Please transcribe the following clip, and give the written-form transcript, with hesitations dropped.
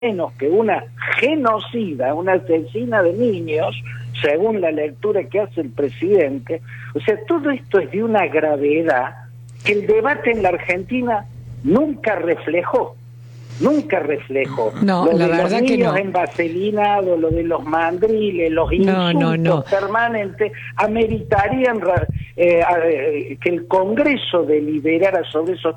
menos que una genocida, una asesina de niños, según la lectura que hace el presidente. O sea, todo esto es de una gravedad que el debate en la Argentina nunca reflejó. No, lo la de verdad los que niños no. envaselinados, lo de los mandriles, los insultos permanentes, ameritarían que el Congreso deliberara sobre esos